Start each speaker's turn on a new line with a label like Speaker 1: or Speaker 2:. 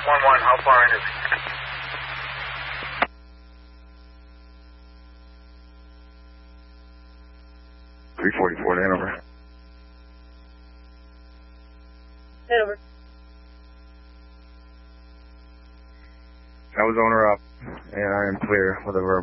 Speaker 1: 311, how far in is he?
Speaker 2: .344 to Hanover.
Speaker 3: Hanover.
Speaker 2: That was owner up, and I am clear with a verbal.